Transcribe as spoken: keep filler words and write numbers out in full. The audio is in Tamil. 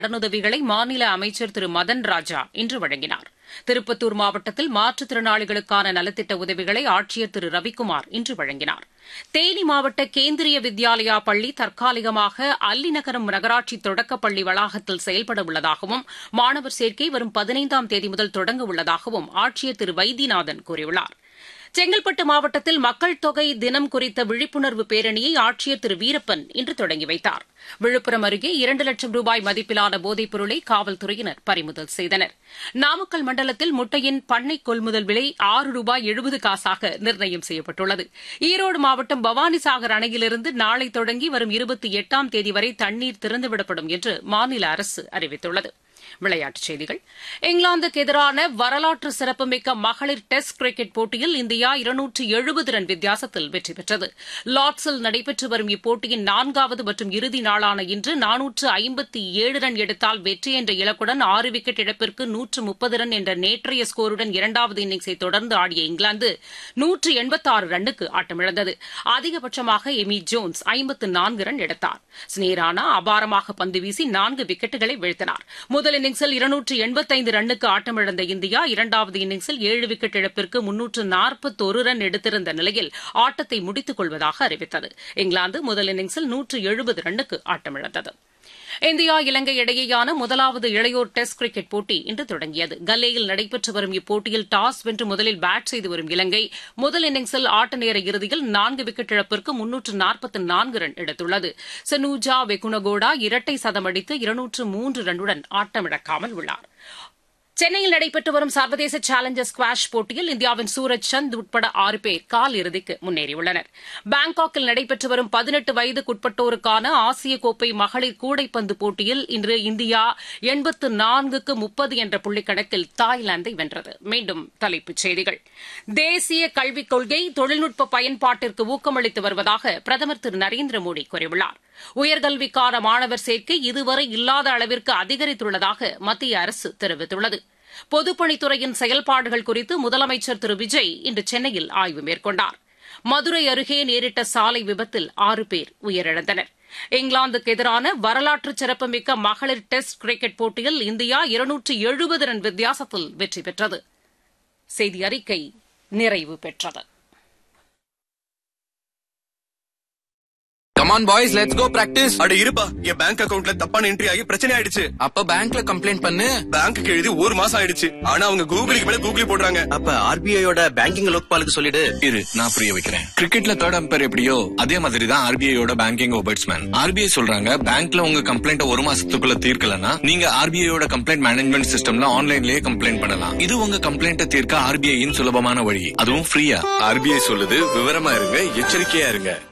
கடனுதவிகளை மாநில அமைச்சர் திரு மதன் ராஜா இன்று வழங்கினார். திருப்பத்தூர் மாவட்டத்தில் மாற்றுத்திறனாளிகளுக்கான நலத்திட்ட உதவிகளை ஆட்சியர் திரு ரவிக்குமார் இன்று வழங்கினார். தேனி மாவட்ட கேந்திரிய வித்யாலயா பள்ளி தற்காலிகமாக அல்லிநகரம் நகராட்சி தொடக்கப்பள்ளி வளாகத்தில் செயல்பட உள்ளதாகவும் மாணவர் சேர்க்கை வரும் பதினைந்தாம் தேதி முதல் தொடங்க உள்ளதாகவும் ஆட்சியர் திரு வைத்தியநாதன் கூறியுள்ளார். செங்கல்பட்டு மாவட்டத்தில் மக்கள் தொகை தினம் குறித்த விழிப்புணர்வு பேரணியை ஆட்சியர் திரு வீரப்பன் இன்று தொடங்கி வைத்தார். விழுப்புரம் அருகே இரண்டு லட்சம் ரூபாய் மதிப்பிலான போதைப் பொருளை காவல்துறையினர் பறிமுதல் செய்தனர். நாமக்கல் மண்டலத்தில் முட்டையின் பண்ணை கொள்முதல் விலை ஆறு ரூபாய் எழுபது காசாக நிர்ணயம் செய்யப்பட்டுள்ளது. ஈரோடு மாவட்டம் பவானிசாகர் அணையிலிருந்து நாளை தொடங்கி வரும் இருபத்தி எட்டாம் தேதி வரை தண்ணீர் திறந்துவிடப்படும் என்று மாநில அரசு அறிவித்துள்ளது. விளையாட்டுச் செய்திகள். இங்கிலாந்துக்கு எதிரான வரலாற்று சிறப்புமிக்க மகளிர் டெஸ்ட் கிரிக்கெட் போட்டியில் இந்தியா இருநூற்று எழுபது ரன் வித்தியாசத்தில் வெற்றி பெற்றது. லார்ட்ஸில் நடைபெற்று வரும் இப்போட்டியின் நான்காவது மற்றும் இறுதி நாளான இன்று நானூற்று ஐம்பத்தி ஏழு ரன் எடுத்தால் வெற்றி என்ற இலக்குடன் ஆறு விக்கெட் இழப்பிற்கு நூற்று முப்பது ரன் என்ற நேற்றைய ஸ்கோருடன் இரண்டாவது இன்னிங்ஸை தொடர்ந்து ஆடிய இங்கிலாந்து நூற்று எண்பத்தாறு ரன்னுக்கு ஆட்டமிழந்தது. அதிகபட்சமாக எமி ஜோன்ஸ் ஐம்பத்து நான்கு ரன் எடுத்தார். ஸ்னேரானா அபாரமாக பந்து வீசி நான்கு விக்கெட்டுகளை வீழ்த்தினார். முதல் இன்னிங்ஸில் இருநூற்று எண்பத்தைந்து ரன்னுக்கு ஆட்டமிழந்த இந்தியா இரண்டாவது இன்னிங்ஸில் ஏழு விக்கெட் இழப்பிற்கு முன்னூற்று நாற்பத்தொரு ரன் எடுத்திருந்த நிலையில் ஆட்டத்தை முடித்துக் கொள்வதாக அறிவித்தது. இங்கிலாந்து முதல் இன்னிங்ஸில் நூற்று எழுபது ரன்னுக்கு ஆட்டமிழந்தது. இந்தியா இலங்கை இடையேயான முதலாவது இளையோர் டெஸ்ட் கிரிக்கெட் போட்டி இன்று தொடங்கியது. கல்லேயில் நடைபெற்று வரும் இப்போட்டியில் டாஸ் வென்று முதலில் பேட் செய்து வரும் இலங்கை முதல் இன்னிங்ஸில் ஆட்ட நேர இறுதியில் நான்கு விக்கெட் இழப்பிற்கு முன்னூற்று நாற்பத்தி நான்கு ரன் எடுத்துள்ளது. சனூஜா வெகுனகோடா இரட்டை சதம் அடித்து இருநூற்று மூன்று ரன்னுடன் ஆட்டமிழக்காமல் உள்ளார். சென்னையில் நடைபெற்று வரும் சர்வதேச சேலஞ்சர் ஸ்குவாஷ் போட்டியில் இந்தியாவின் சூரஜ் சந்த் உட்பட ஆறு பேர் கால் இறுதிக்கு முன்னேறியுள்ளனர். பாங்காக்கில் நடைபெற்று வரும் பதினெட்டு வயதுக்குட்பட்டோருக்கான ஆசிய கோப்பை மகளிர் கூடைப்பந்து போட்டியில் இன்று இந்தியா எண்பத்து நான்குக்கு முப்பது என்ற புள்ளிக்கணக்கில் தாய்லாந்தை வென்றது. மீண்டும் தலைப்புச் செய்திகள். தேசிய கல்விக் கொள்கை தொழில்நுட்ப பயன்பாட்டிற்கு ஊக்கமளித்து வருவதாக பிரதமர் திரு நரேந்திர மோடி கூறியுள்ளார். உயர்கல்விக்கான மாணவர் சேர்க்கை இதுவரை இல்லாத அளவிற்கு அதிகரித்துள்ளதாக மத்திய அரசு தெரிவித்துள்ளது. பொதுப்பணித்துறையின் செயல்பாடுகள் குறித்து முதலமைச்சர் திரு விஜய் இன்று சென்னையில் ஆய்வு மேற்கொண்டார். மதுரை அருகே நேரிட்ட சாலை விபத்தில் ஆறு பேர் உயிரிழந்தனர். இங்கிலாந்துக்கு எதிரான வரலாற்று சிறப்புமிக்க மகளிர் டெஸ்ட் கிரிக்கெட் போட்டியில் இந்தியா இருநூற்று எழுபது ரன் வித்தியாசத்தில் வெற்றி பெற்றது. செய்தி அறிக்கை நிறைவு பெற்றது. Come on boys, let's go practice. அட இருப்பா, என் பேங்க் அக்கவுண்ட்ல தப்பான என்ட்ரி ஆகி பிரச்சனை ஆயிடுச்சு. அப்ப பேங்க்ல கம்ப்ளைண்ட் பண்ணு. பேங்க்கு எழுதி ஒரு மாசம் ஆயிடுச்சு. ஆனா அவங்க கூகுளுக்கு மேல கூகுளி போடுறாங்க. அப்ப ஆர்பிஐயோட பேங்கிங் லோக்பாலுக்கு சொல்லிடு. இரு, நான் புரிய வைக்கிறேன். கிரிக்கெட்ல தேர்ட் அம்பையர் எப்படியோ அதே மாதிரி தான் ஆர்பிஐயோட பேங்கிங் ஒபர்ட்ஸ்மேன். ஆர்பிஐ சொல்றாங்க பேங்க்ல உங்க கம்ப்ளைண்ட் ஒரு மாசத்துக்குள்ள தீர்க்கலனா நீங்க ஆர்பிஐயோட கம்ப்ளைண்ட் மேனேஜ்மெண்ட் சிஸ்டம்ல ஆன்லைன்லயே கம்ப்ளைண்ட் பண்ணலாம். இது உங்க கம்ப்ளைண்ட்டை தீர்க்க ஆர்பிஐயின் சுலபமான வழி, அதுவும் ஃப்ரீயா. ஆர்பிஐ சொல்லுது விவரமா இருங்க, எச்சரிக்கையா இருங்க.